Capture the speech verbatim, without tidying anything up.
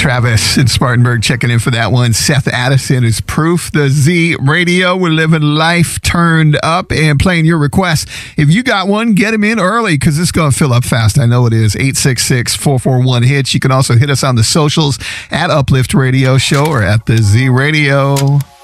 Travis in Spartanburg checking in for that one. Seth Addison is Proof. The Z Radio. We're living life turned up and playing your requests. If you got one, get them in early because it's going to fill up fast. I know it is. eight six six, four four one, HITCH. You can also hit us on the socials at Uplift Radio Show or at the Z Radio.